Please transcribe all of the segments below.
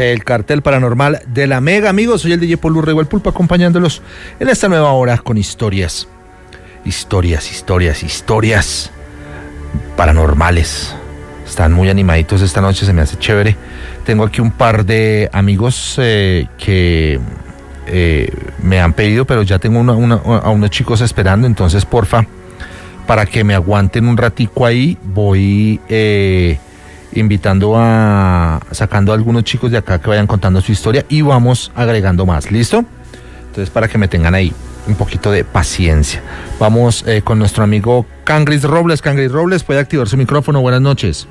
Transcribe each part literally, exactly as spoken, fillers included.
el Cartel Paranormal de la Mega. Amigos, soy el D J Paul Urrego, el Pulpo, acompañándolos en esta nueva hora con historias, historias, historias, historias paranormales. Están muy animaditos esta noche, se me hace chévere. Tengo aquí un par de amigos eh, que eh, me han pedido, pero ya tengo una, una, a unos chicos esperando, entonces porfa, para que me aguanten un ratico ahí, voy eh, invitando a, sacando a algunos chicos de acá que vayan contando su historia y vamos agregando más, ¿listo? Entonces para que me tengan ahí un poquito de paciencia. Vamos eh, con nuestro amigo Cangris Robles. Cangris Robles, puede activar su micrófono, buenas noches.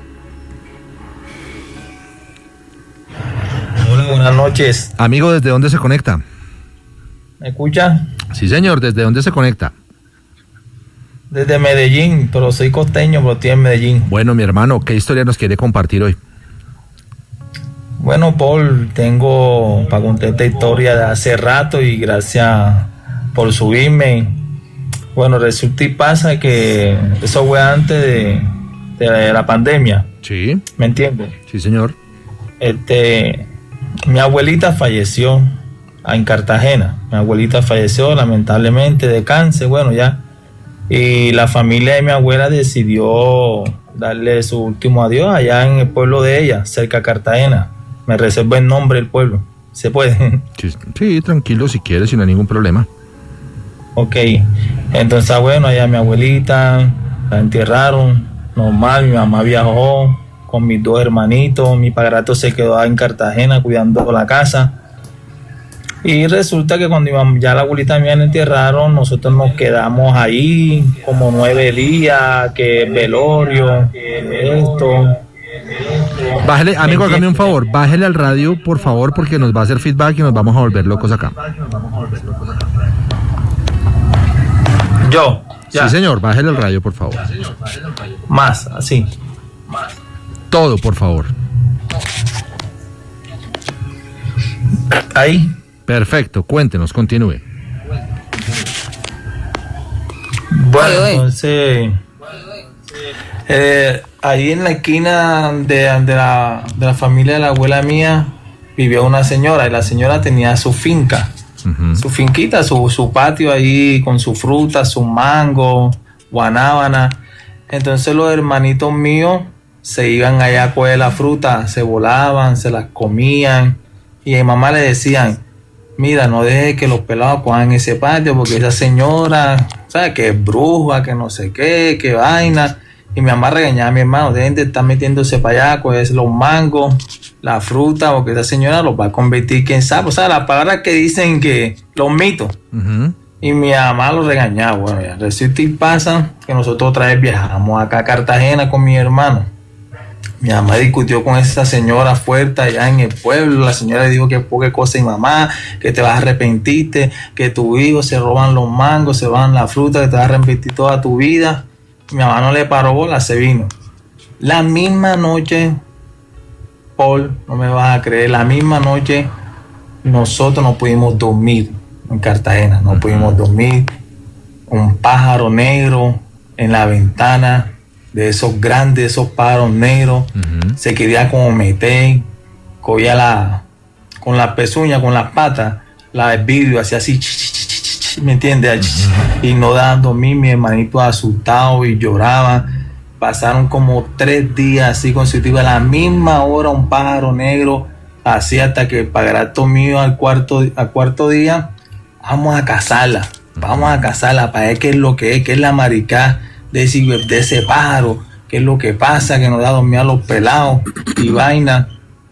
Hola, buenas noches. Amigo, ¿desde dónde se conecta? ¿Me escucha? Sí, señor, ¿desde dónde se conecta? Desde Medellín, pero soy costeño, pero estoy en Medellín. Bueno, mi hermano, ¿qué historia nos quiere compartir hoy? Bueno, Paul, tengo para contar esta historia de hace rato y gracias por subirme. Bueno, resulta y pasa que eso fue antes de, de la pandemia. Sí. ¿Me entiendes? Sí, señor. Este, mi abuelita falleció en Cartagena. Mi abuelita falleció lamentablemente de cáncer, bueno, ya. Y la familia de mi abuela decidió darle su último adiós allá en el pueblo de ella, cerca de Cartagena. Me reservo el nombre del pueblo. ¿Se puede? Sí, sí, tranquilo, si quieres, sin ningún problema. Ok. Entonces, bueno, allá mi abuelita la enterraron, normal. Mi mamá viajó con mis dos hermanitos. Mi padrastro se quedó en Cartagena cuidando la casa. Y resulta que cuando ya la abuelita mía la enterraron, nosotros nos quedamos ahí como nueve días, que velorio, que esto. Bájele, amigo, hágame un favor, bájele al radio, por favor, porque nos va a hacer feedback y nos vamos a volver locos acá. Yo, ya. Sí, señor, bájele al radio, por favor. Más, así. Todo, por favor. Ahí. Perfecto, cuéntenos, continúe. Bueno, entonces, eh, ahí en la esquina de, de, la, de la familia de la abuela mía vivió una señora y la señora tenía su finca, uh-huh. su finquita, su, su patio ahí con su fruta, su mango, guanábana. Entonces los hermanitos míos se iban allá a coger la fruta, se volaban, se las comían y a mi mamá le decían: mira, no dejes que los pelados cojan ese patio porque esa señora, ¿sabes? Que es bruja, que no sé qué, que vaina. Y mi mamá regañaba a mi hermano: dejen de estar metiéndose para allá, coger los mangos, la fruta, porque esa señora los va a convertir, quién sabe. O sea, las palabras que dicen que los mitos. Uh-huh. Y mi mamá los regañaba. Bueno, ya resulta y pasa que nosotros otra vez viajamos acá a Cartagena con mi hermano. Mi mamá discutió con esa señora fuerte allá en el pueblo. La señora le dijo que poca cosa y mamá, que te vas a arrepentirte, que tus hijos se roban los mangos, se roban la fruta, que te vas a arrepentir toda tu vida. Mi mamá no le paró bola, se vino. La misma noche, Paul, no me vas a creer, la misma noche nosotros no pudimos dormir en Cartagena, no pudimos dormir. Un pájaro negro en la ventana, de esos grandes, esos pájaros negros, uh-huh. se quería como meter, cogía la, con las pezuñas, con las patas, la del vidrio, hacía así, ch, ch, ch, ch, ch, ¿me entiendes? Uh-huh. Y no daban dormir, mi hermanito asustado y lloraba. Pasaron como tres días así consecutivos, a la misma hora un pájaro negro, así hasta que el padrastro mío al cuarto, al cuarto día, vamos a cazarla, vamos a cazarla para ver qué es lo que es, qué es la maricá de ese, de ese pájaro, qué es lo que pasa, que nos da dormir a los pelados y vaina.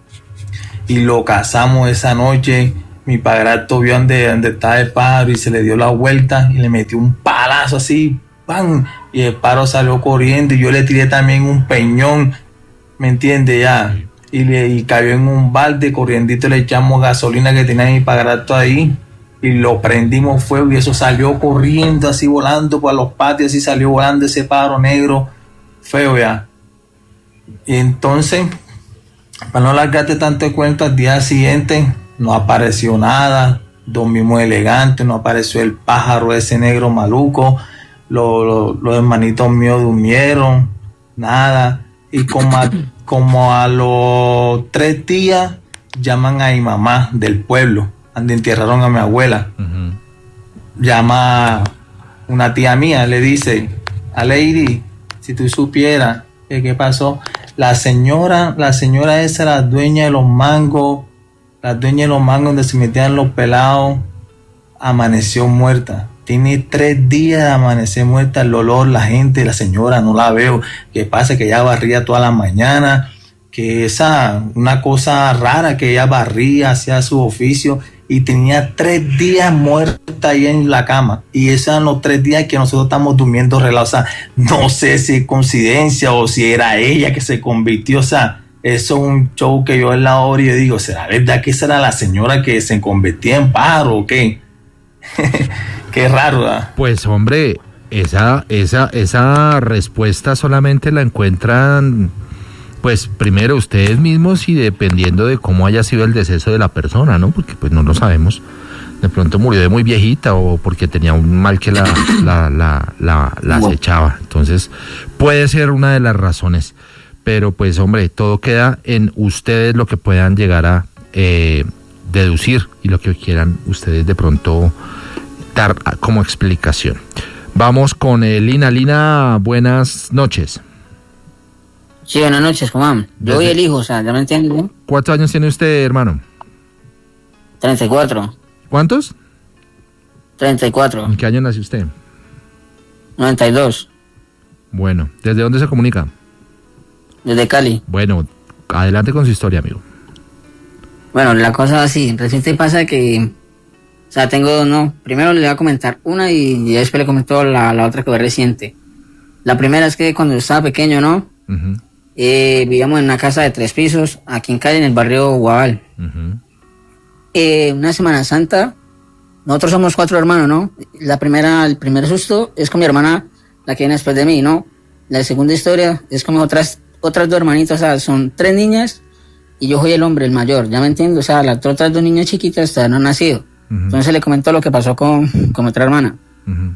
Y lo cazamos esa noche. Mi padrastro vio donde, donde estaba el pájaro y se le dio la vuelta y le metió un palazo así, ¡pam! Y el pájaro salió corriendo y yo le tiré también un peñón, ¿me entiendes? Ya, y, le, y cayó en un balde, corriendito le echamos gasolina que tenía mi padrastro ahí y lo prendimos fuego y eso salió corriendo así volando por los patios, así salió volando ese pájaro negro feo ya. Y entonces, para no largarte tanto de cuento, al día siguiente no apareció nada, dormimos elegante, no apareció el pájaro ese negro maluco, los, los, los hermanitos míos durmieron, nada. Y como a, como a los tres días llaman a mi mamá del pueblo, donde enterraron a mi abuela. Uh-huh. Llama una tía mía, le dice, a Lady, si tú supieras que qué pasó, la señora, la señora esa, la dueña de los mangos, la dueña de los mangos donde se metían los pelados, amaneció muerta. Tiene tres días de amanecer muerta, el olor, la gente, la señora, no la veo. ¿Qué pasa? Que ella barría toda la mañana, que esa, una cosa rara, que ella barría, hacía su oficio y tenía tres días muerta ahí en la cama. Y esos eran los tres días que nosotros estamos durmiendo relajados. O sea, no sé si es coincidencia o si era ella que se convirtió. O sea, eso es un show que yo en la hora y yo digo, ¿será verdad que esa era la señora que se convertía en pájaro o qué? Qué raro, ¿verdad? Pues hombre, esa, esa, esa respuesta solamente la encuentran, pues primero ustedes mismos y dependiendo de cómo haya sido el deceso de la persona, ¿no? Porque pues no lo sabemos. De pronto murió de muy viejita o porque tenía un mal que la, la, la, la, la acechaba. Entonces puede ser una de las razones. Pero pues hombre, todo queda en ustedes lo que puedan llegar a eh, deducir y lo que quieran ustedes de pronto dar como explicación. Vamos con eh, Lina. Lina, buenas noches. Sí, buenas noches, Juan. Yo soy el hijo, o sea, ¿ya me entiendes? ¿Eh? ¿Cuántos años tiene usted, hermano? treinta y cuatro. ¿Cuántos? treinta y cuatro. ¿En qué año nació usted? noventa y dos. Bueno, ¿desde dónde se comunica? Desde Cali. Bueno, adelante con su historia, amigo. Bueno, la cosa es así, resulta y pasa que, o sea, tengo, no, primero le voy a comentar una y, y después le comento la, la otra que fue reciente. La primera es que cuando estaba pequeño, ¿no? Uh-huh. Eh, vivíamos en una casa de tres pisos, aquí en Cali, en el barrio Guabal. Uh-huh. Eh, una Semana Santa, nosotros somos cuatro hermanos, ¿no? La primera, el primer susto es con mi hermana, la que viene después de mí, ¿no? La segunda historia es con mis otras, otras dos hermanitas, o sea, son tres niñas y yo soy el hombre, el mayor, ¿ya me entiendo? O sea, las otras dos niñas chiquitas todavía no han nacido. Uh-huh. Entonces le comentó lo que pasó con, con mi otra hermana. Uh-huh.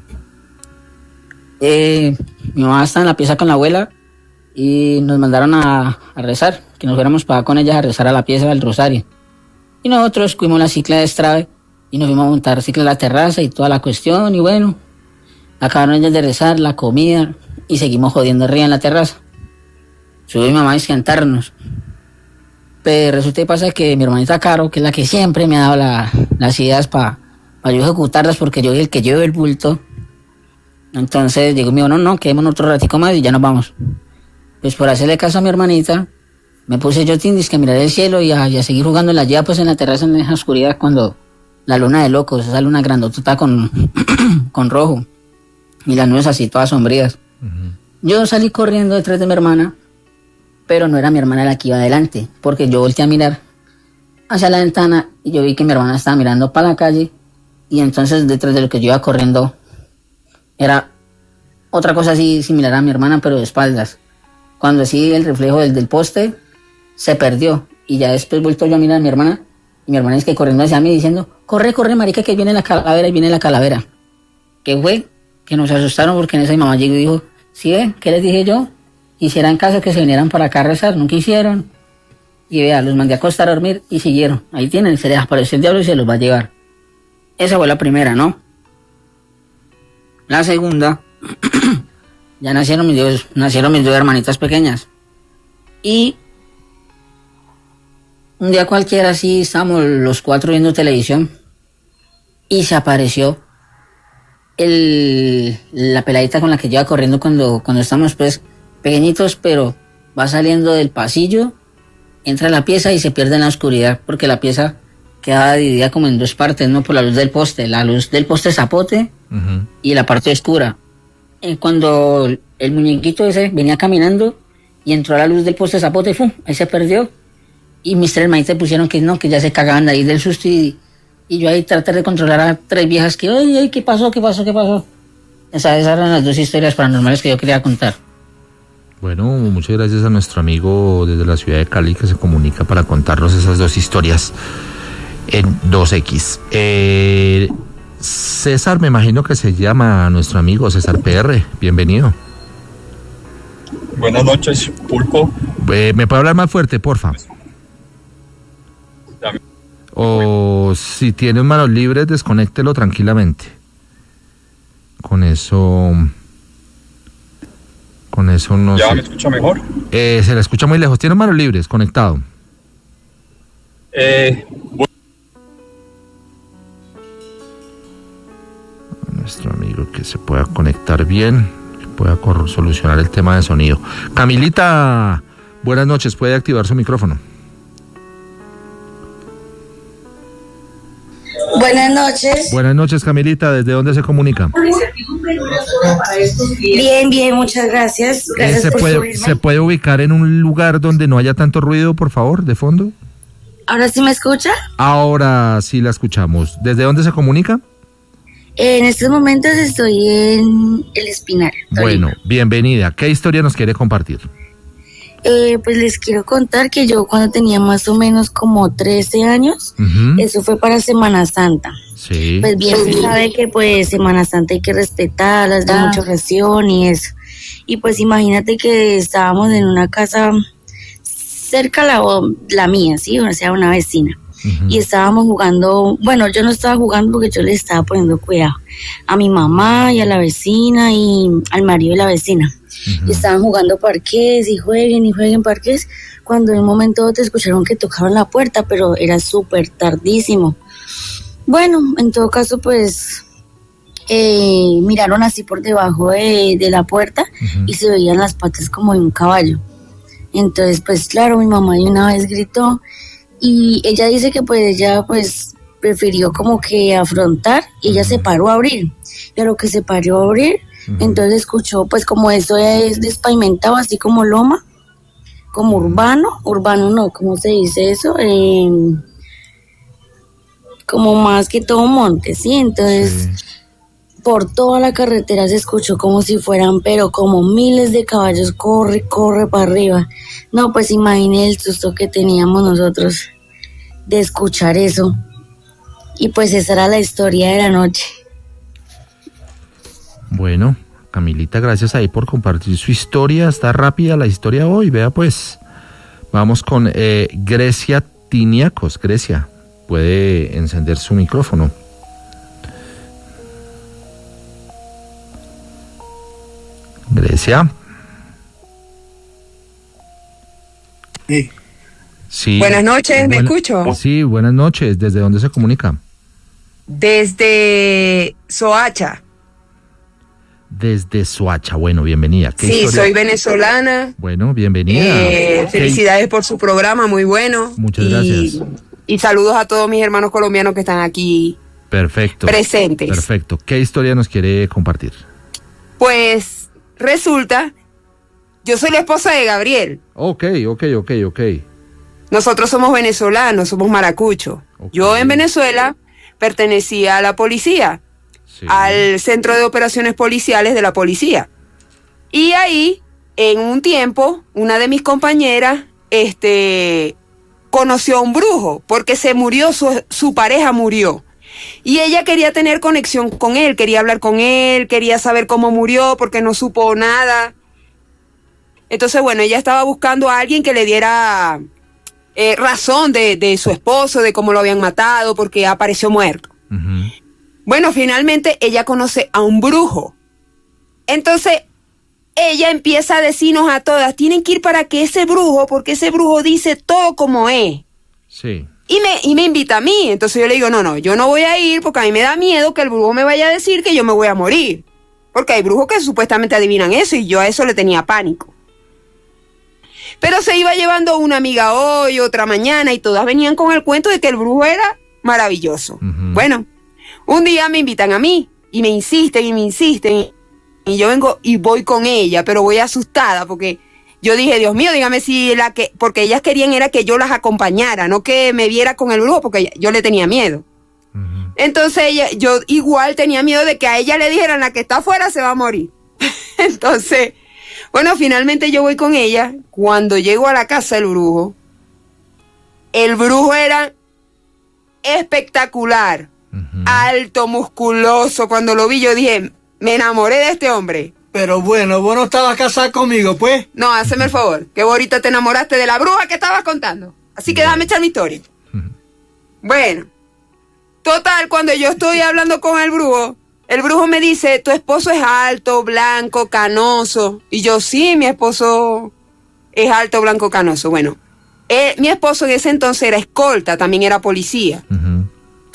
Eh, mi mamá está en la pieza con la abuela y nos mandaron a, a rezar, que nos fuéramos para con ellas a rezar a la pieza del rosario. Y nosotros fuimos la cicla de Estrave y nos fuimos a montar cicla a la terraza y toda la cuestión. Y bueno, acabaron ellas de rezar, la comida y seguimos jodiendo arriba en la terraza. Subió mi mamá a escantarnos. Pero resulta y pasa que mi hermanita Caro, que es la que siempre me ha dado la, las ideas para pa yo ejecutarlas porque yo soy el que llevo el bulto. Entonces llegó y me dijo, no, no, quedémonos otro ratico más y ya nos vamos. Pues por hacerle caso a mi hermanita, me puse yo tindis que a mirar el cielo y a, y a seguir jugando en la llave, pues en la terraza en esa oscuridad cuando la luna de locos, esa luna grandotota con, con rojo y las nubes así todas sombrías. Uh-huh. Yo salí corriendo detrás de mi hermana, pero no era mi hermana la que iba adelante, porque yo volteé a mirar hacia la ventana y yo vi que mi hermana estaba mirando para la calle y entonces detrás de lo que yo iba corriendo era otra cosa así similar a mi hermana, pero de espaldas. Cuando así el reflejo del, del poste se perdió y ya después vuelto yo a mirar a mi hermana y mi hermana es que corriendo hacia mí diciendo, corre, corre marica que viene la calavera y viene la calavera. ¿Qué fue? Que nos asustaron porque en esa mi mamá llegó y dijo, ¿sí ve? ¿Qué les dije yo? Hicieran caso que se vinieran para acá a rezar, no quisieron. Y vea, los mandé a acostar a dormir y siguieron. Ahí tienen, se les apareció el diablo y se los va a llevar. Esa fue la primera, ¿no? La segunda, ya nacieron mis dos, nacieron mis dos hermanitas pequeñas. Y un día cualquiera así, estábamos los cuatro viendo televisión y se apareció el, la peladita con la que yo iba corriendo cuando, cuando estamos pues pequeñitos, pero va saliendo del pasillo, entra a la pieza y se pierde en la oscuridad porque la pieza queda dividida como en dos partes, ¿no? Por la luz del poste, la luz del poste zapote uh-huh. y la parte oscura. Y cuando el muñequito ese venía caminando y entró a la luz del poste zapote, ¡fum! Ahí se perdió. Y mis tres hermanitas pusieron que no, que ya se cagaban de ahí del susto y, y yo ahí traté de controlar a tres viejas que, ay, ay, ¿qué pasó? ¿Qué pasó? ¿Qué pasó? Esas, esas eran las dos historias paranormales que yo quería contar. Bueno, muchas gracias a nuestro amigo desde la ciudad de Cali que se comunica para contarnos esas dos historias en dos equis. Eh, César, me imagino que se llama nuestro amigo César P R. Bienvenido. Buenas noches, Pulpo. Eh, ¿Me puede hablar más fuerte, porfa? O si tiene manos libres, desconéctelo tranquilamente. Con eso... Con eso no ¿Ya sé. me escucha mejor? Eh, se le escucha muy lejos. Tiene manos libres, conectado. Eh, bu- Nuestro amigo que se pueda conectar bien, que pueda cor- solucionar el tema de sonido. Camilita, buenas noches. Puede activar su micrófono. Buenas noches. Buenas noches, Camilita. ¿Desde dónde se comunica? Bien, bien, muchas gracias. Eh, Gracias ¿Se por puede, subirme. ¿Se puede ubicar en un lugar donde no haya tanto ruido, por favor, de fondo? ¿Ahora sí me escucha? Ahora sí la escuchamos. ¿Desde dónde se comunica? Eh, en estos momentos estoy en El Espinar. Bueno, bienvenida. ¿Qué historia nos quiere compartir? Eh, pues les quiero contar que yo cuando tenía más o menos como trece años, Ujú. eso fue para Semana Santa. Sí. Pues bien se sabe que pues Semana Santa hay que respetarla, es de mucha oración y eso. Y pues imagínate que estábamos en una casa cerca a la, la mía, ¿sí? O sea, una vecina. Ujú. Y estábamos jugando, bueno, yo no estaba jugando porque yo le estaba poniendo cuidado a mi mamá y a la vecina y al marido de la vecina. Ujú. Y estaban jugando parqués y jueguen y jueguen parqués, cuando en un momento te escucharon que tocaban la puerta, pero era súper tardísimo. Bueno, en todo caso, pues eh, miraron así por debajo de, de la puerta Ujú. y se veían las patas como de un caballo. Entonces, pues claro, mi mamá de una vez gritó y ella dice que pues ella pues prefirió como que afrontar y ella se paró a abrir. Y a lo que se paró a abrir, Ujú. entonces escuchó pues como eso es despavimentado, así como loma, como urbano, urbano no, ¿cómo se dice eso? Eh, como más que todo monte, ¿sí? Entonces Sí. por toda la carretera se escuchó como si fueran, pero como miles de caballos, corre, corre para arriba. No, pues imagine el susto que teníamos nosotros de escuchar eso. Y pues esa era la historia de la noche. Bueno, Camilita, gracias ahí por compartir su historia. Está rápida la historia hoy. Vea pues. Vamos con eh, Grecia Tiniacos. Grecia, puede encender su micrófono. Grecia. Sí. Sí. Buenas noches, ¿me Buena- escucho? Sí, buenas noches. ¿Desde dónde se comunica? Desde Soacha. Desde Soacha. Bueno, bienvenida. ¿Qué Sí, historia? soy venezolana. Bueno, bienvenida. Eh, ¿Qué- felicidades por su programa, muy bueno. Muchas Y- gracias. Y saludos a todos mis hermanos colombianos que están aquí Perfecto. presentes. Perfecto. ¿Qué historia nos quiere compartir? Pues resulta, yo soy la esposa de Gabriel. Ok, ok, ok, ok. Nosotros somos venezolanos, somos maracuchos. Ok. Yo en Venezuela pertenecía a la policía, Sí. al Centro de Operaciones Policiales de la policía. Y ahí, en un tiempo, una de mis compañeras, este, conoció a un brujo, porque se murió, su, su pareja murió. Y ella quería tener conexión con él, quería hablar con él, quería saber cómo murió, porque no supo nada. Entonces, bueno, ella estaba buscando a alguien que le diera eh, razón de, de su esposo, de cómo lo habían matado, porque apareció muerto. Ujú. Bueno, finalmente ella conoce a un brujo. Entonces, ella empieza a decirnos a todas, tienen que ir para que ese brujo, porque ese brujo dice todo como es. Sí. Y me, y me invita a mí. Entonces yo le digo, no, no, yo no voy a ir porque a mí me da miedo que el brujo me vaya a decir que yo me voy a morir. Porque hay brujos que supuestamente adivinan eso y yo a eso le tenía pánico. Pero se iba llevando una amiga hoy, otra mañana y todas venían con el cuento de que el brujo era maravilloso. Ujú. Bueno, un día me invitan a mí y me insisten y me insisten y yo vengo y voy con ella, pero voy asustada porque yo dije, Dios mío, dígame si la que, porque ellas querían era que yo las acompañara, no que me viera con el brujo porque yo le tenía miedo. Ujú. Entonces ella, yo igual tenía miedo de que a ella le dijeran la que está afuera se va a morir. Entonces, bueno, finalmente yo voy con ella. Cuando llego a la casa del brujo, el brujo era espectacular, Ujú. alto, musculoso. Cuando lo vi yo dije, me enamoré de este hombre. Pero bueno, vos no estabas casada conmigo, pues. No, hazme el favor, que vos ahorita te enamoraste de la bruja que estabas contando. Así que déjame echar mi historia. Ujú. Bueno, total, cuando yo estoy hablando con el brujo, el brujo me dice, tu esposo es alto, blanco, canoso. Y yo, sí, mi esposo es alto, blanco, canoso. Bueno, él, mi esposo en ese entonces era escolta, también era policía. Uh-huh.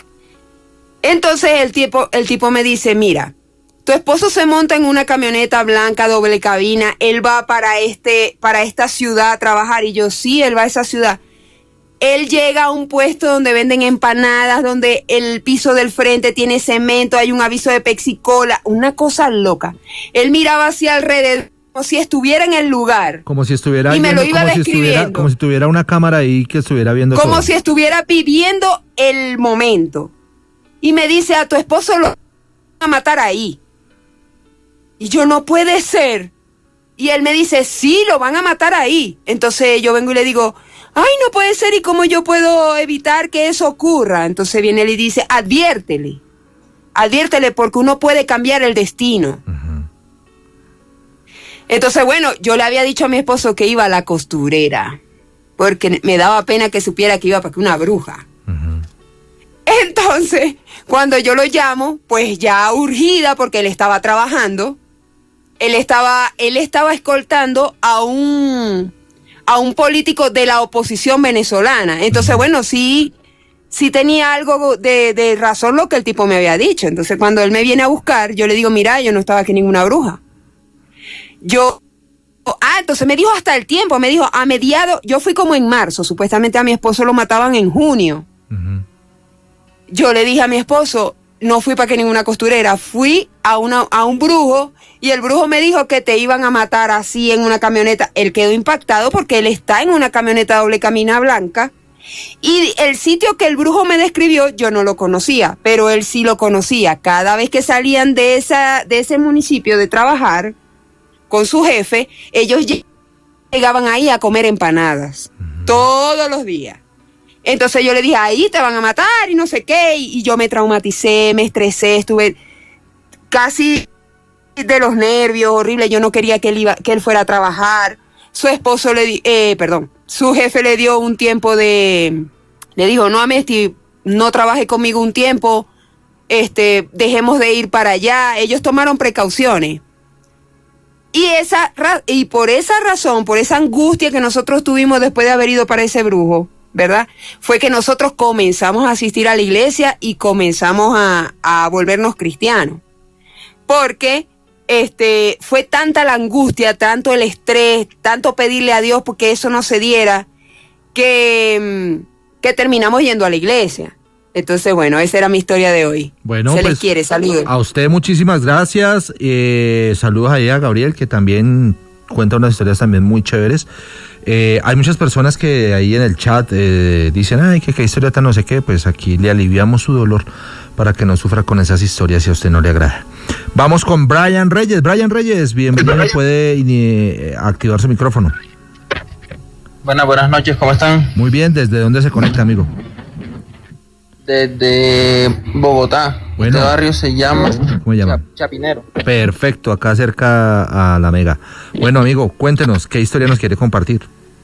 Entonces el tipo, el tipo me dice, mira, tu esposo se monta en una camioneta blanca, doble cabina, él va para, este, para esta ciudad a trabajar. Y yo, sí, él va a esa ciudad. Él llega a un puesto donde venden empanadas, donde el piso del frente tiene cemento, hay un aviso de Pepsi-Cola, una cosa loca. Él miraba hacia alrededor como si estuviera en el lugar. Como si estuviera y me viendo, lo iba como describiendo. Si estuviera, como si tuviera una cámara ahí que estuviera viendo Como todo. si estuviera viviendo el momento. Y me dice, a tu esposo lo van a matar ahí. Y yo, no puede ser. Y él me dice, sí, lo van a matar ahí. Entonces yo vengo y le digo, ay, no puede ser, ¿y cómo yo puedo evitar que eso ocurra? Entonces viene él y dice, adviértele, adviértele porque uno puede cambiar el destino. Uh-huh. Entonces, bueno, yo le había dicho a mi esposo que iba a la costurera, porque me daba pena que supiera que iba para que una bruja. Uh-huh. Entonces, cuando yo lo llamo, pues ya urgida, porque él estaba trabajando, él estaba, él estaba escoltando a un... a un político de la oposición venezolana. Entonces, bueno, sí, sí tenía algo de, de razón lo que el tipo me había dicho. Entonces, cuando él me viene a buscar, yo le digo, mira, yo no estaba aquí ninguna bruja. Yo, ah, entonces me dijo hasta el tiempo, me dijo, a mediados, yo fui como en marzo, supuestamente a mi esposo lo mataban en junio. Uh-huh. Yo le dije a mi esposo, no fui para que ninguna costurera, fui a, una, a un brujo, y el brujo me dijo que te iban a matar así en una camioneta. Él quedó impactado porque él está en una camioneta doble cabina blanca, y el sitio que el brujo me describió yo no lo conocía, pero él sí lo conocía. Cada vez que salían de, esa, de ese municipio de trabajar con su jefe, ellos llegaban ahí a comer empanadas, uh-huh. todos los días. Entonces yo le dije, ahí te van a matar y no sé qué, y, y yo me traumaticé, me estresé, estuve casi de los nervios, horrible. Yo no quería que él iba, que él fuera a trabajar. Su esposo le di, eh, perdón, su jefe le dio un tiempo de, le dijo, no, Amesti, no trabaje conmigo un tiempo, este, dejemos de ir para allá. Ellos tomaron precauciones. Y esa, y por esa razón, por esa angustia que nosotros tuvimos después de haber ido para ese brujo, ¿verdad? Fue que nosotros comenzamos a asistir a la iglesia y comenzamos a, a volvernos cristianos. Porque este, fue tanta la angustia, tanto el estrés, tanto pedirle a Dios porque eso no se diera, que, que terminamos yendo a la iglesia. Entonces, bueno, esa era mi historia de hoy. Bueno, se pues, les quiere, saludos. A usted muchísimas gracias. Eh, saludos ahí a Gabriel, que también cuenta unas historias también muy chéveres. Eh, hay muchas personas que ahí en el chat eh, dicen, ay, que qué historia tan no sé qué. Pues aquí le aliviamos su dolor para que no sufra con esas historias si a usted no le agrada. Vamos con Brian Reyes. Brian Reyes, bienvenido, puede eh, activar su micrófono. Buenas, buenas noches, ¿cómo están? Muy bien, ¿desde dónde se conecta, amigo? Desde Bogotá. Bueno. Este barrio se llama, ¿cómo se llama? Chapinero. Perfecto, acá cerca a la Mega. Bueno, amigo, cuéntenos, ¿qué historia nos quiere compartir?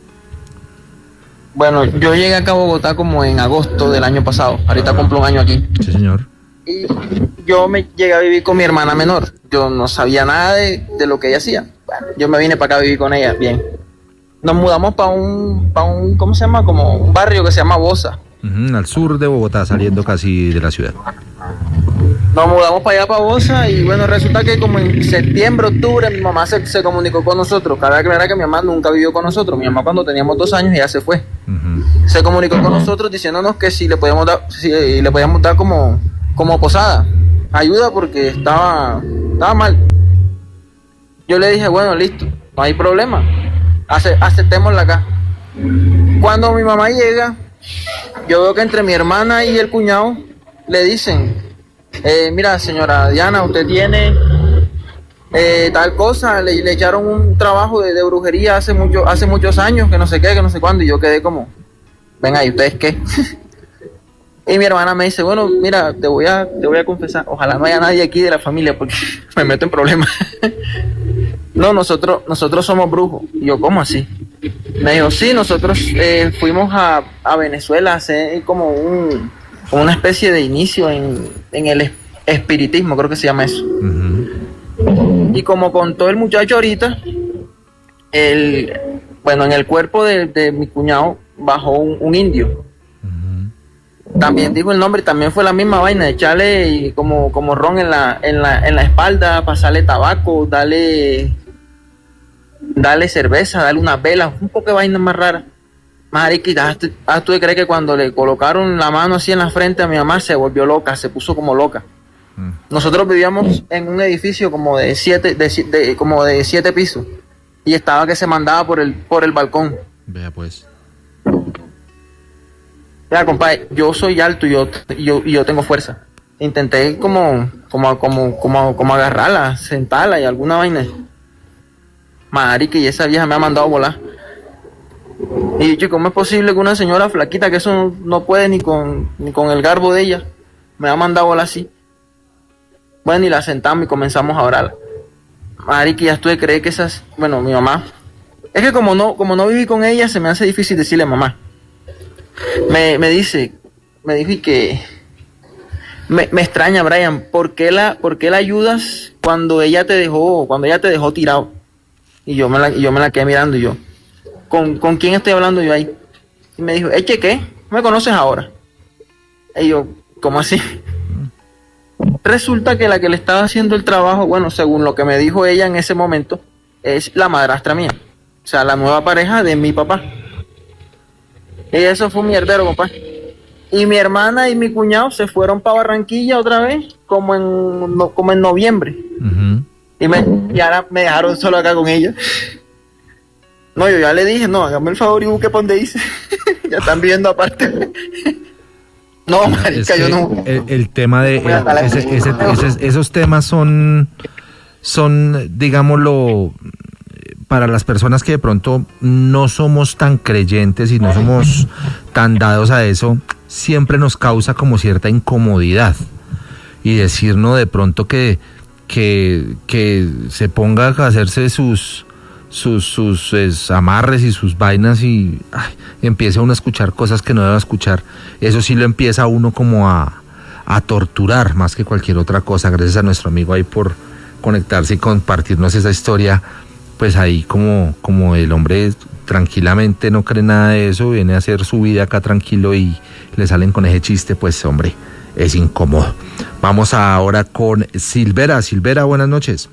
Bueno, yo llegué acá a Bogotá como en agosto del año pasado. Ahorita cumplo un año aquí. Sí, señor. Y yo me llegué a vivir con mi hermana menor. Yo no sabía nada de, de lo que ella hacía. Bueno, yo me vine para acá a vivir con ella, bien. Nos mudamos para un, para un, ¿cómo se llama? Como un barrio que se llama Bosa. Uh-huh, al sur de Bogotá, saliendo casi de la ciudad. Nos mudamos para allá, para Bosa, y bueno, resulta que como en septiembre, octubre, mi mamá se, se comunicó con nosotros. Cabe aclarar que mi mamá nunca vivió con nosotros. Mi mamá cuando teníamos dos años ya se fue. Uh-huh. Se comunicó con nosotros diciéndonos que si le podíamos dar, si le podíamos dar como, como posada, ayuda porque estaba, estaba mal. Yo le dije, bueno, listo, no hay problema, Ace, aceptémosla acá. Cuando mi mamá llega, yo veo que entre mi hermana y el cuñado le dicen, eh, mira señora Diana, usted tiene eh, tal cosa, le, le echaron un trabajo de, de brujería hace mucho, hace muchos años, que no sé qué, que no sé cuándo, y yo quedé como, venga, ¿y ustedes qué? Y mi hermana me dice, bueno, mira, te voy a, te voy a confesar, ojalá no haya nadie aquí de la familia porque me meto en problemas. No, nosotros, nosotros somos brujos. Y yo, ¿cómo así? Me dijo, sí, nosotros eh, fuimos a, a Venezuela a hacer como un, como una especie de inicio en, en el espiritismo, creo que se llama eso. Uh-huh. Y como contó el muchacho ahorita, el, bueno, en el cuerpo de, de mi cuñado bajó un, un indio. Uh-huh. También dijo el nombre, también fue la misma vaina, echarle y como, como ron en la, en la, en la espalda, pasarle tabaco, darle... Dale cerveza, dale unas velas, un poco de vaina más rara. Mariquita, ¿tú, tú crees que cuando le colocaron la mano así en la frente a mi mamá se volvió loca, se puso como loca? Mm. Nosotros vivíamos en un edificio como de siete, de, de, como de siete pisos y estaba que se mandaba por el, por el balcón. Vea pues. Ya, compadre, yo soy alto y yo, yo, yo tengo fuerza. Intenté como, como, como, como, como agarrarla, sentarla y alguna vaina. Marica, y esa vieja me ha mandado a volar. Y dicho, ¿cómo es posible que una señora flaquita, que eso no, no puede ni con, ni con el garbo de ella, me ha mandado a volar así? Bueno, y la sentamos y comenzamos a orar. Marica, ya estuve creer que esas, bueno, mi mamá, es que como no, como no viví con ella, se me hace difícil decirle mamá. Me, me dice, me dijo que me, me extraña, Brian, ¿por qué la, por qué la ayudas cuando ella te dejó, cuando ella te dejó tirado? Y yo me la, yo me la quedé mirando y yo, ¿con, ¿con quién estoy hablando yo ahí? Y me dijo, ¿eche qué? ¿Me conoces ahora? Y yo, ¿cómo así? Resulta que la que le estaba haciendo el trabajo, bueno, según lo que me dijo ella en ese momento, es la madrastra mía. O sea, la nueva pareja de mi papá. Y eso fue un mierdero, papá. Y mi hermana y mi cuñado se fueron para Barranquilla otra vez, como en, no, como en noviembre. Uh-huh. Y, me, y ahora me dejaron solo acá con ella. No, yo ya le dije, no, hágame el favor y busque por donde dice. Ya están viendo aparte. No, marica, yo no. El, el tema de el, ese, ese, ese, esos temas son, son, digámoslo, para las personas que de pronto no somos tan creyentes y no somos tan dados a eso, siempre nos causa como cierta incomodidad. Y decirnos de pronto que Que, que se ponga a hacerse sus sus, sus es, amarres y sus vainas y ay, empieza uno a escuchar cosas que no debe escuchar. Eso sí lo empieza uno como a, a torturar más que cualquier otra cosa. Gracias a nuestro amigo ahí por conectarse y compartirnos esa historia. Pues ahí como, como el hombre tranquilamente no cree nada de eso, viene a hacer su vida acá tranquilo y le salen con ese chiste, pues hombre, es incómodo. Vamos ahora con Silvera. Silvera, buenas noches.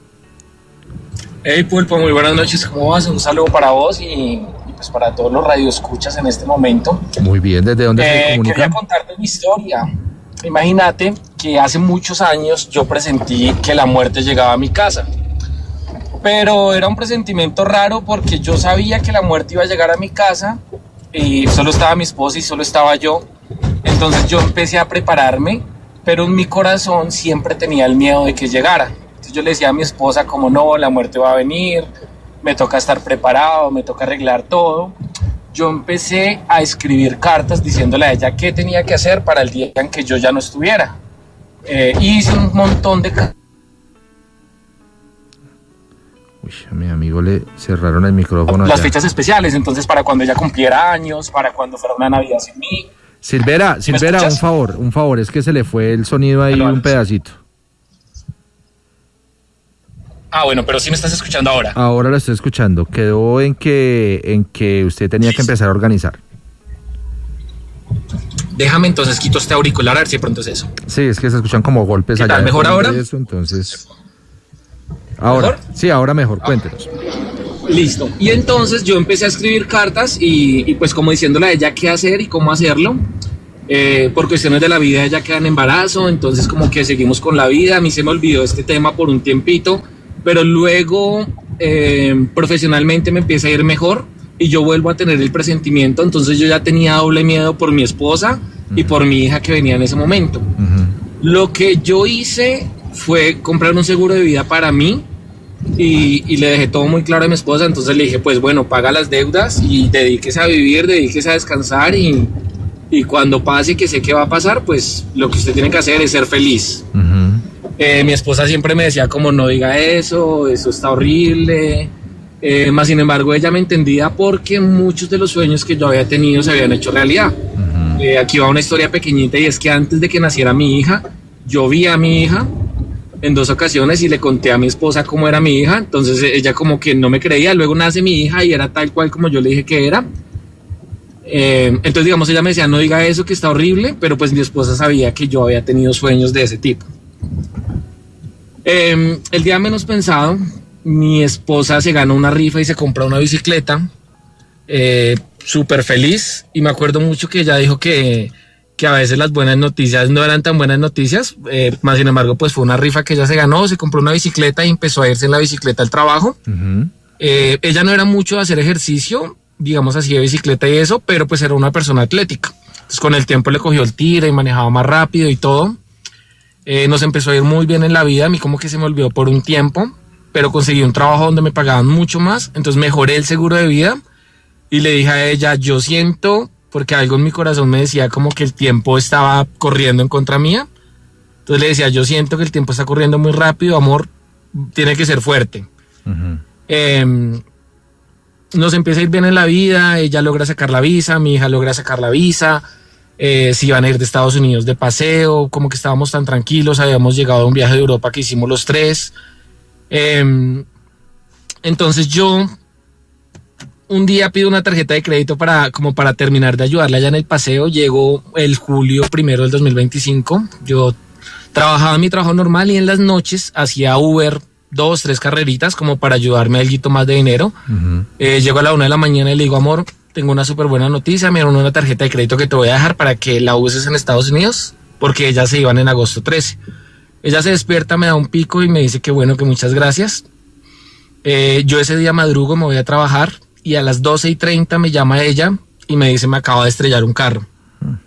Hey Pulpo, muy buenas noches, ¿cómo vas? Un saludo para vos y, y pues para todos los radioescuchas en este momento. Muy bien, ¿desde dónde eh, se comunica? Quería contarte mi historia. Imagínate que hace muchos años yo presentí que la muerte llegaba a mi casa. Pero era un presentimiento raro porque yo sabía que la muerte iba a llegar a mi casa y solo estaba mi esposa y solo estaba yo. Entonces yo empecé a prepararme, pero en mi corazón siempre tenía el miedo de que llegara. Entonces yo le decía a mi esposa como no, la muerte va a venir, me toca estar preparado, me toca arreglar todo. Yo empecé a escribir cartas diciéndole a ella qué tenía que hacer para el día en que yo ya no estuviera. Eh, hice un montón de cartas. Uy, a mi amigo le cerraron el micrófono. Las allá. Fechas especiales, entonces para cuando ella cumpliera años, para cuando fuera una Navidad sin mí. Silvera, Silvera, un favor, un favor, es que se le fue el sonido ahí un pedacito. Ah, bueno, pero sí me estás escuchando ahora. Ahora lo estoy escuchando. Quedó en que, en que usted tenía que empezar a organizar. Déjame entonces quito este auricular a ver si de pronto es eso. Sí, es que se escuchan como golpes allá. ¿Mejor ahora? Eso, entonces... Ahora, ¿Mejor? Sí, ahora mejor, cuéntenos. Listo. Y entonces yo empecé a escribir cartas y, y pues como diciéndole a ella qué hacer y cómo hacerlo. Eh, por cuestiones de la vida ella queda en embarazo, entonces como que seguimos con la vida. A mí se me olvidó este tema por un tiempito, pero luego eh, profesionalmente me empieza a ir mejor y yo vuelvo a tener el presentimiento. Entonces yo ya tenía doble miedo por mi esposa uh-huh. y por mi hija que venía en ese momento. Uh-huh. Lo que yo hice fue comprar un seguro de vida para mí y, y le dejé todo muy claro a mi esposa. Entonces le dije, pues bueno, paga las deudas y dedíquese a vivir, dedíquese a descansar y, y cuando pase, que sé que va a pasar, pues lo que usted tiene que hacer es ser feliz. Uh-huh. eh, mi esposa siempre me decía como no diga eso, eso está horrible, Eh, más sin embargo, ella me entendía porque muchos de los sueños que yo había tenido se habían hecho realidad. Uh-huh. Eh, aquí va una historia pequeñita, y es que antes de que naciera mi hija, yo vi a mi hija en dos ocasiones y le conté a mi esposa cómo era mi hija. Entonces ella como que no me creía. Luego nace mi hija y era tal cual como yo le dije que era. Eh, entonces, digamos, ella me decía, no diga eso, que está horrible, pero pues mi esposa sabía que yo había tenido sueños de ese tipo. Eh, el día menos pensado, mi esposa se gana una rifa y se compra una bicicleta, eh, súper feliz, y me acuerdo mucho que ella dijo que, que a veces las buenas noticias no eran tan buenas noticias, eh, más sin embargo, pues fue una rifa que ella se ganó, se compró una bicicleta y empezó a irse en la bicicleta al trabajo. Uh-huh. Eh, ella no era mucho de hacer ejercicio, digamos así, de bicicleta y eso, pero pues era una persona atlética. Entonces con el tiempo le cogió el tiro y manejaba más rápido y todo. Eh, nos empezó a ir muy bien en la vida. A mí como que se me olvidó por un tiempo, pero conseguí un trabajo donde me pagaban mucho más. Entonces mejoré el seguro de vida y le dije a ella, yo siento, porque algo en mi corazón me decía como que el tiempo estaba corriendo en contra mía. Entonces le decía, yo siento que el tiempo está corriendo muy rápido, amor, tiene que ser fuerte. Uh-huh. Eh, nos empieza a ir bien en la vida, ella logra sacar la visa, mi hija logra sacar la visa, eh, se iban a ir de Estados Unidos de paseo, como que estábamos tan tranquilos, habíamos llegado a un viaje de Europa que hicimos los tres. Eh, entonces yo un día pido una tarjeta de crédito para, como para terminar de ayudarla allá en el paseo. Llegó el julio primero del dos mil veinticinco, yo trabajaba en mi trabajo normal y en las noches hacía Uber, dos, tres carreritas como para ayudarme a algo más de dinero. Uh-huh. Eh, llego a la una de la mañana y le digo, amor, tengo una súper buena noticia, me dieron una tarjeta de crédito que te voy a dejar para que la uses en Estados Unidos, porque ellas se iban en agosto trece. Ella se despierta, me da un pico y me dice que bueno, que muchas gracias. Eh, yo ese día madrugo, me voy a trabajar y a las doce y treinta me llama ella y me dice, me acaba de estrellar un carro. Uh-huh.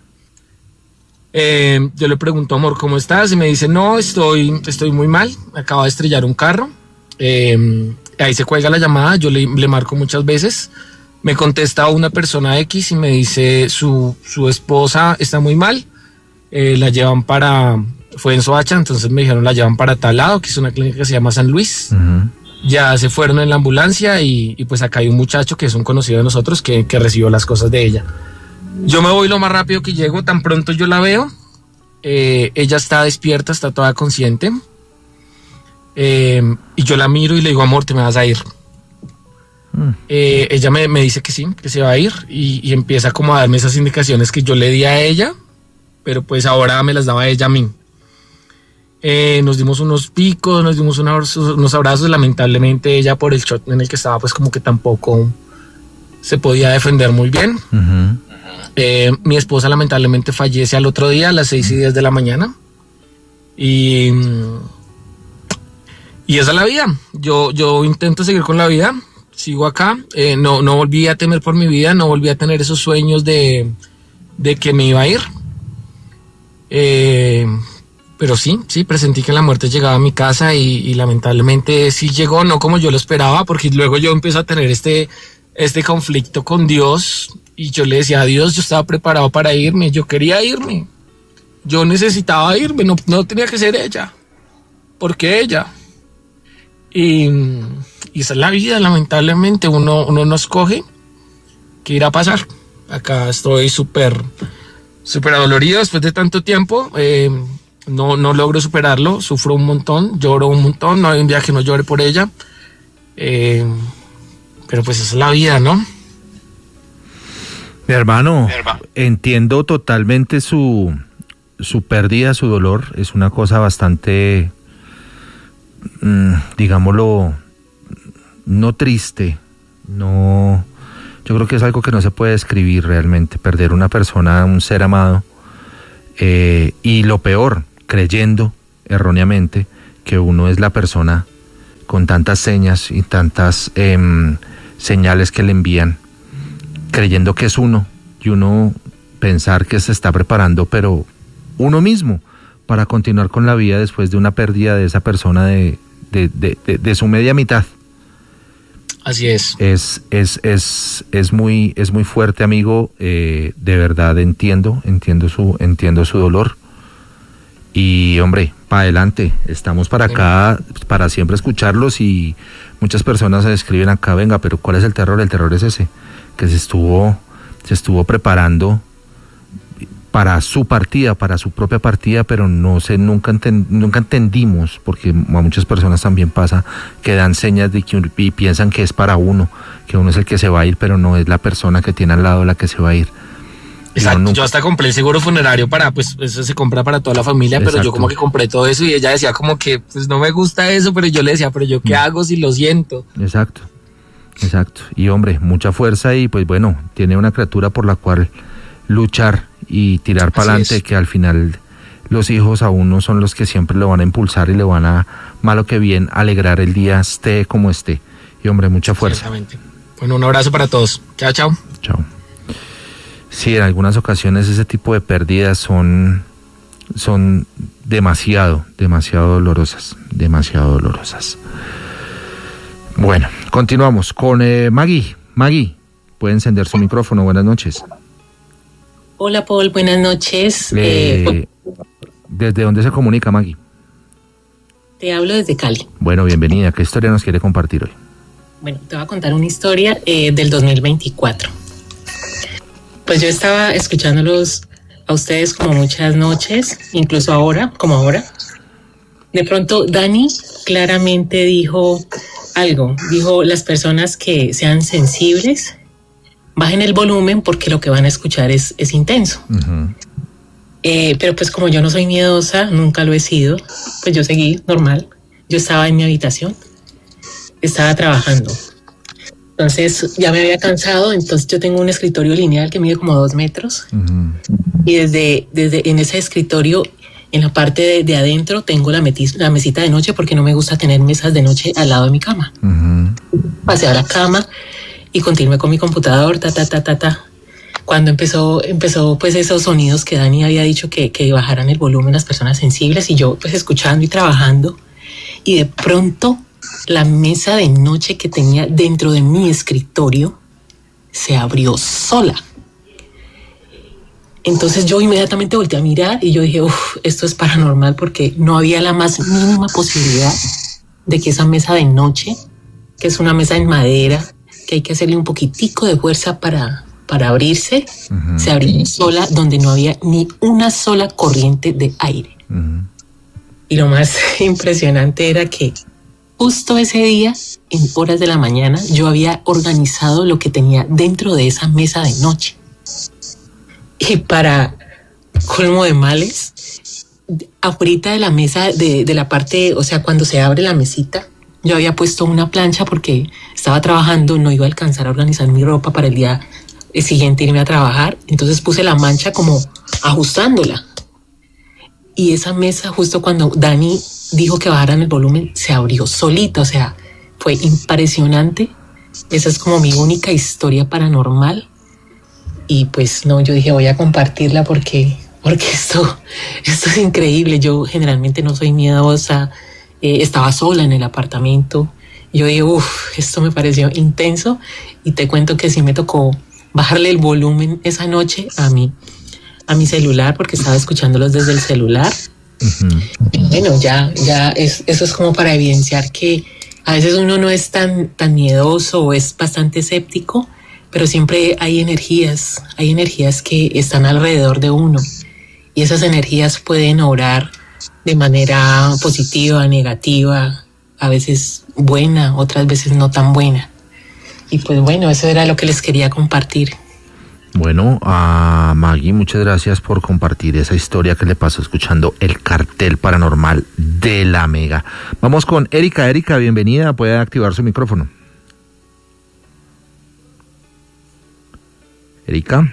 Eh, yo le pregunto, amor, ¿cómo estás? Y me dice, no, estoy, estoy muy mal, me acaba de estrellar un carro. Eh, ahí se cuelga la llamada, yo le, le marco muchas veces, me contesta una persona X y me dice, su, su esposa está muy mal, eh, la llevan para, fue en Soacha, entonces me dijeron, la llevan para tal lado, que es una clínica que se llama San Luis. Uh-huh. Ya se fueron en la ambulancia y, y pues acá hay un muchacho que es un conocido de nosotros que, que recibió las cosas de ella. Yo me voy lo más rápido que llego, tan pronto yo la veo, eh, ella está despierta, está toda consciente, eh, y yo la miro y le digo, amor, te me vas a ir. Mm. Eh, ella me, me dice que sí, que se va a ir, y, y empieza como a darme esas indicaciones que yo le di a ella, pero pues ahora me las daba ella a mí. Eh, nos dimos unos picos, nos dimos unos, unos abrazos, lamentablemente ella por el shot en el que estaba pues como que tampoco se podía defender muy bien. Uh-huh. Eh, mi esposa lamentablemente fallece al otro día a las seis y diez de la mañana y, y esa es la vida. Yo, yo intento seguir con la vida, sigo acá, eh, no, no volví a temer por mi vida, no volví a tener esos sueños de, de que me iba a ir, eh, pero sí, sí, presentí que la muerte llegaba a mi casa y, y lamentablemente sí llegó, no como yo lo esperaba, porque luego yo empiezo a tener este, este conflicto con Dios. Y yo le decía a Dios, yo estaba preparado para irme, yo quería irme, yo necesitaba irme, no, no tenía que ser ella, porque ella. Y, y esa es la vida, lamentablemente, uno, uno no escoge qué irá a pasar. Acá estoy súper, súper adolorido después de tanto tiempo, eh, no, no logro superarlo, sufro un montón, lloro un montón, no hay un día que no llore por ella, eh, pero pues esa es la vida, ¿no? Mi hermano, Mi hermano, entiendo totalmente su, su pérdida, su dolor. Es una cosa bastante, mmm, digámoslo, no triste. No, yo creo que es algo que no se puede describir realmente. Perder una persona, un ser amado, eh, y lo peor, creyendo erróneamente que uno es la persona con tantas señas y tantas eh, señales que le envían, creyendo que es uno, y uno pensar que se está preparando, pero uno mismo, para continuar con la vida después de una pérdida de esa persona de, de, de, de, de su media mitad. Así es. Es, es, es, es, muy, es muy fuerte, amigo, eh, de verdad entiendo, entiendo su, entiendo su dolor, Y hombre, para adelante, estamos para acá, para siempre escucharlos, y muchas personas se escriben acá, venga, pero ¿cuál es el terror? El terror es ese, que se estuvo, se estuvo preparando para su partida, para su propia partida, pero no sé, nunca, enten, nunca entendimos, porque a muchas personas también pasa que dan señas de que y piensan que es para uno, que uno es el que se va a ir, pero no es la persona que tiene al lado la que se va a ir. Exacto, No, yo hasta compré el seguro funerario para, pues eso se compra para toda la familia, Exacto. pero yo como que compré todo eso y ella decía como que, pues no me gusta eso, pero yo le decía, pero yo qué hago si lo siento. Exacto, exacto. Y hombre, mucha fuerza, y pues bueno, tiene una criatura por la cual luchar y tirar para adelante, que al final los hijos a uno son los que siempre lo van a impulsar y le van a, malo que bien, alegrar el día, esté como esté. Y hombre, mucha fuerza. Exactamente. Bueno, un abrazo para todos. Chao, chao. Chao. Sí, en algunas ocasiones ese tipo de pérdidas son, son demasiado, demasiado dolorosas, demasiado dolorosas. Bueno, continuamos con eh, Maggie. Maggie, puede encender su micrófono. Buenas noches. Hola, Paul, buenas noches. Eh, Eh, ¿Desde dónde se comunica, Maggie? te hablo desde Cali. Bueno, bienvenida. ¿Qué historia nos quiere compartir hoy? Bueno, te voy a contar una historia eh, del dos mil veinticuatro. Pues yo estaba escuchándolos a ustedes como muchas noches, incluso ahora, como ahora. De pronto, Dani claramente dijo algo. Dijo, las personas que sean sensibles, bajen el volumen porque lo que van a escuchar es, es intenso. Uh-huh. Eh, pero pues como yo no soy miedosa, nunca lo he sido, pues yo seguí normal. Yo estaba en mi habitación, estaba trabajando. Entonces ya me había cansado, entonces yo tengo un escritorio lineal que mide como dos metros. Uh-huh. Y desde, desde en ese escritorio, en la parte de, de adentro, tengo la, metis, la mesita de noche porque no me gusta tener mesas de noche al lado de mi cama. Uh-huh. Pasé a la cama y continué con mi computador, ta, ta, ta, ta, ta. Cuando empezó, empezó pues esos sonidos que Dani había dicho que, que bajaran el volumen las personas sensibles, y yo pues escuchando y trabajando, y de pronto la mesa de noche que tenía dentro de mi escritorio se abrió sola. Entonces yo inmediatamente volteé a mirar y yo dije, uff, esto es paranormal, porque no había la más mínima posibilidad de que esa mesa de noche, que es una mesa en madera, que hay que hacerle un poquitico de fuerza para, para abrirse, uh-huh, se abrió sola, donde no había ni una sola corriente de aire. Uh-huh. Y lo más impresionante era que justo ese día, en horas de la mañana, yo había organizado lo que tenía dentro de esa mesa de noche. Y para colmo de males, afuera de la mesa, de, de la parte, o sea, cuando se abre la mesita, yo había puesto una plancha porque estaba trabajando, no iba a alcanzar a organizar mi ropa para el día siguiente irme a trabajar. Entonces puse la mancha como ajustándola. Y esa mesa, justo cuando Dani dijo que bajaran el volumen, se abrió solita. O sea, fue impresionante. Esa es como mi única historia paranormal. Y pues no, yo dije, voy a compartirla porque, porque esto, esto es increíble. Yo generalmente no soy miedosa. Eh, estaba sola en el apartamento. Yo dije, uff, esto me pareció intenso. Y te cuento que sí me tocó bajarle el volumen esa noche a mi, a mi celular, porque estaba escuchándolos desde el celular. Uh-huh. Y bueno, ya, ya es, eso es como para evidenciar que a veces uno no es tan, tan miedoso o es bastante escéptico, pero siempre hay energías, hay energías que están alrededor de uno, y esas energías pueden obrar de manera positiva, negativa, a veces buena, otras veces no tan buena. Y pues bueno, eso era lo que les quería compartir. Bueno, a Maggie, muchas gracias por compartir esa historia que le pasó escuchando el cartel paranormal de la Mega. Vamos con Erika. Erika, bienvenida, puede activar su micrófono. Erika.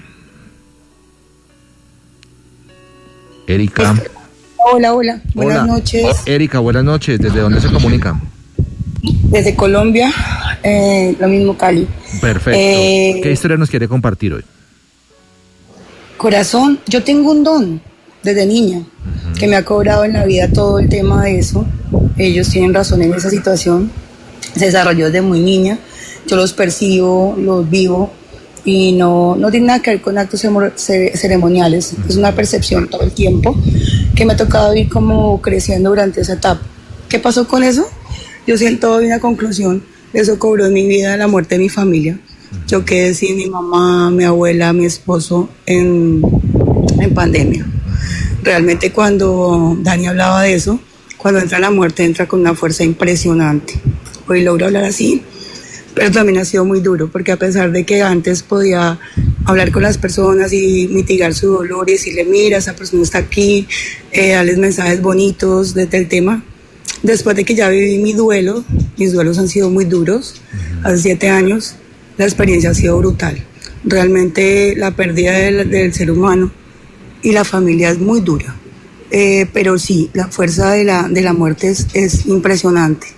Erika. Hola, hola, buenas hola. noches. Erika, buenas noches. ¿Desde dónde se comunica? Desde Colombia, eh, lo mismo Cali. Perfecto. Eh, ¿Qué historia nos quiere compartir hoy? Corazón, yo tengo un don desde niña, uh-huh, que me ha cobrado en la vida todo el tema de eso. Ellos tienen razón en esa situación. Se desarrolló desde muy niña. Yo los percibo, los vivo, y no, no tiene nada que ver con actos ceremoniales. Uh-huh. Es una percepción todo el tiempo. que me ha tocado ir como creciendo durante esa etapa. ¿Qué pasó con eso? Yo siento hoy una conclusión, eso cobró en mi vida la muerte de mi familia. Yo quedé sin mi mamá, mi abuela, mi esposo en, en pandemia. Realmente cuando Dani hablaba de eso, cuando entra la muerte entra con una fuerza impresionante. Hoy logro hablar así, pero también ha sido muy duro, porque a pesar de que antes podía hablar con las personas y mitigar su dolor y decirle, mira, esa persona está aquí, eh, darles mensajes bonitos desde el tema, después de que ya viví mi duelo, mis duelos han sido muy duros, hace siete años, la experiencia ha sido brutal. Realmente la pérdida del, del ser humano y la familia es muy dura. Eh, pero sí, la fuerza de la, de la muerte es, es impresionante.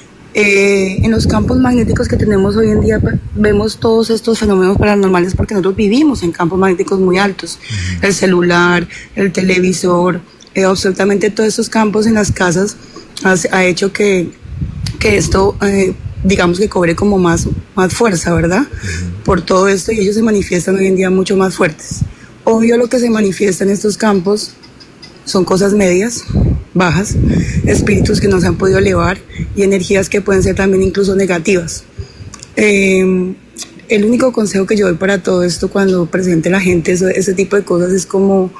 Eh, en los campos magnéticos que tenemos hoy en día vemos todos estos fenómenos paranormales porque nosotros vivimos en campos magnéticos muy altos. El celular, el televisor, eh, absolutamente todos estos campos en las casas ha, ha hecho que, que esto... Eh, digamos que cobre como más, más fuerza, ¿verdad? Uh-huh. Por todo esto, y ellos se manifiestan hoy en día mucho más fuertes. Obvio, lo que se manifiesta en estos campos son cosas medias, bajas, espíritus que no se han podido elevar y energías que pueden ser también incluso negativas. Eh, el único consejo que yo doy para todo esto cuando presente la gente eso, ese tipo de cosas es como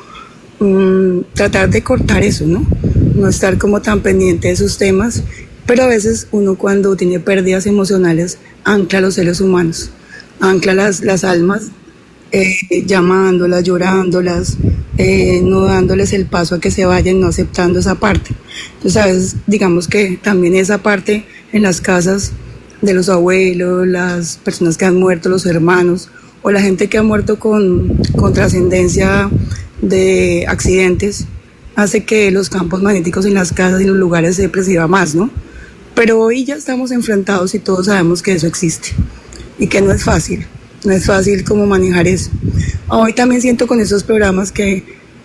um, tratar de cortar eso, ¿no? No estar como tan pendiente de esos temas. Pero a veces uno cuando tiene pérdidas emocionales ancla a los seres humanos, ancla las, las almas, eh, llamándolas, llorándolas, eh, no dándoles el paso a que se vayan, no aceptando esa parte. Entonces a veces digamos que también esa parte en las casas de los abuelos, las personas que han muerto, los hermanos, o la gente que ha muerto con, con trascendencia de accidentes, hace que los campos magnéticos en las casas y en los lugares se perciba más, ¿no? Pero hoy ya estamos enfrentados y todos sabemos que eso existe y que no es fácil, no es fácil como manejar eso. Hoy también siento con esos programas que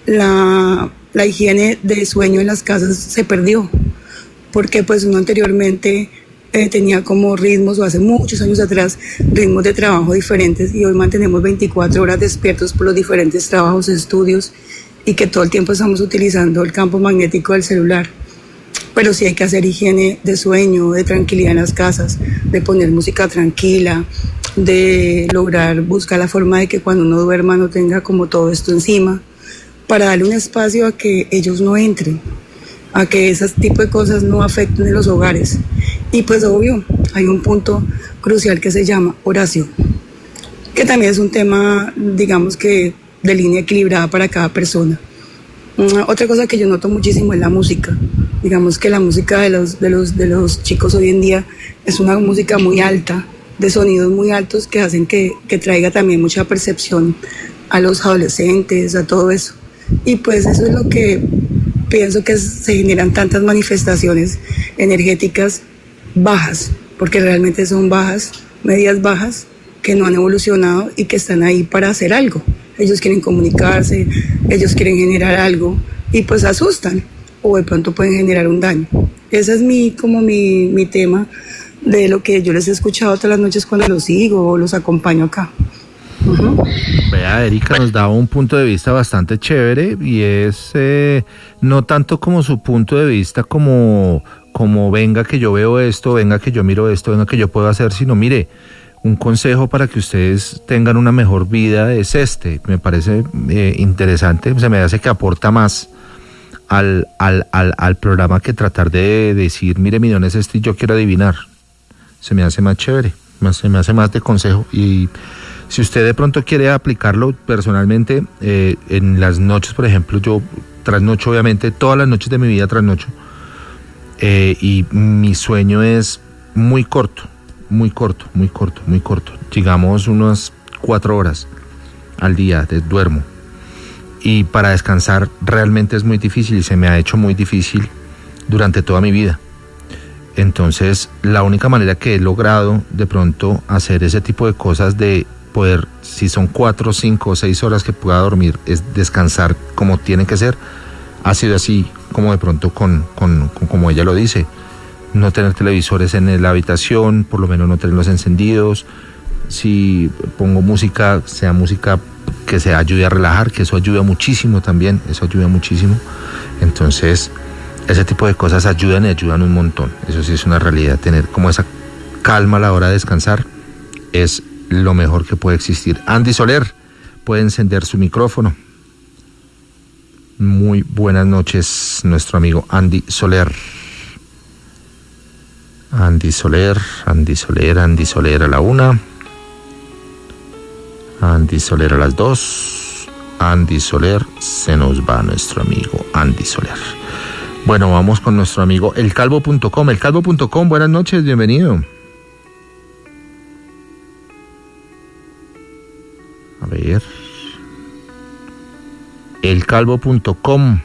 la, la higiene de sueño en las casas se perdió, porque pues uno anteriormente eh, tenía como ritmos, o hace muchos años atrás, ritmos de trabajo diferentes y hoy mantenemos veinticuatro horas despiertos por los diferentes trabajos, estudios y que todo el tiempo estamos utilizando el campo magnético del celular. Pero sí hay que hacer higiene de sueño, de tranquilidad en las casas, de poner música tranquila, de lograr buscar la forma de que cuando uno duerma no tenga como todo esto encima, para darle un espacio a que ellos no entren, a que ese tipo de cosas no afecten en los hogares. Y pues obvio, hay un punto crucial que se llama oración, que también es un tema, digamos que de línea equilibrada para cada persona. Uh, otra cosa que yo noto muchísimo es la música. Digamos que la música de los, de los, de los chicos hoy en día es una música muy alta, de sonidos muy altos que hacen que, que traiga también mucha percepción a los adolescentes, a todo eso. Y pues eso es lo que pienso que se generan tantas manifestaciones energéticas bajas, porque realmente son bajas, medias bajas, que no han evolucionado y que están ahí para hacer algo. Ellos quieren comunicarse, ellos quieren generar algo y pues asustan o de pronto pueden generar un daño. Ese es mi, como mi, mi tema de lo que yo les he escuchado todas las noches cuando los sigo o los acompaño acá. Uh-huh. Vea, Erika nos daba un punto de vista bastante chévere y es eh, no tanto como su punto de vista como, como venga que yo veo esto, venga que yo miro esto, venga que yo puedo hacer, sino mire, un consejo para que ustedes tengan una mejor vida es este. Me parece eh, interesante, se me hace que aporta más al, al, al, al programa que tratar de decir, mire, mi don es este y yo quiero adivinar. Se me hace más chévere, más, se me hace más de consejo. Y si usted de pronto quiere aplicarlo personalmente, eh, en las noches, por ejemplo, yo trasnocho, obviamente, todas las noches de mi vida trasnocho, eh, y mi sueño es muy corto. Muy corto, muy corto, muy corto. Digamos unas cuatro horas al día de, duermo. Y para descansar realmente es muy difícil y se me ha hecho muy difícil durante toda mi vida. Entonces, la única manera que he logrado de pronto hacer ese tipo de cosas de poder, si son cuatro, cinco o seis horas que pueda dormir, es descansar como tiene que ser, ha sido así como de pronto con, con, con como ella lo dice. No tener televisores en la habitación, por lo menos no tenerlos encendidos. Si pongo música, sea música que se ayude a relajar, que eso ayuda muchísimo también, eso ayuda muchísimo. Entonces, ese tipo de cosas ayudan y ayudan un montón. Eso sí es una realidad, tener como esa calma a la hora de descansar es lo mejor que puede existir. Andy Soler puede encender su micrófono. Muy buenas noches, nuestro amigo Andy Soler. Andy Soler, Andy Soler, Andy Soler a la una. Andy Soler a las dos. Andy Soler, se nos va nuestro amigo Andy Soler. Bueno, vamos con nuestro amigo elcalvo punto com. elcalvo punto com, buenas noches, bienvenido. A ver. elcalvo punto com.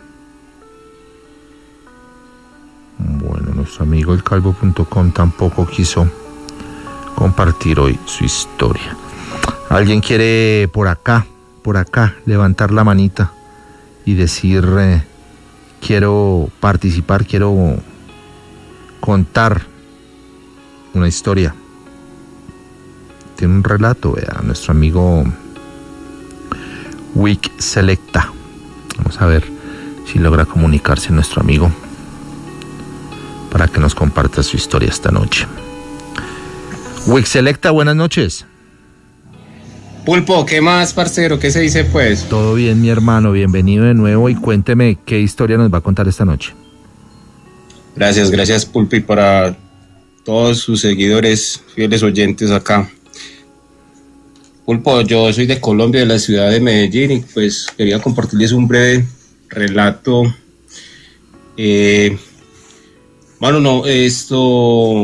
Bueno, nuestro amigo elcalvo punto com tampoco quiso compartir hoy su historia. ¿Alguien quiere por acá, por acá, levantar la manita y decir, eh, quiero participar, quiero contar una historia? Tiene un relato, vea, nuestro amigo Wick Selecta. Vamos a ver si logra comunicarse nuestro amigo para que nos comparta su historia esta noche. Wick Selecta, buenas noches. Pulpo, ¿qué más, parcero? ¿Qué se dice, pues? Todo bien, mi hermano, bienvenido de nuevo y cuénteme qué historia nos va a contar esta noche. Gracias, gracias, Pulpo, y para todos sus seguidores, fieles oyentes acá. Pulpo, yo soy de Colombia, de la ciudad de Medellín, y pues quería compartirles un breve relato. Eh, bueno, no, esto...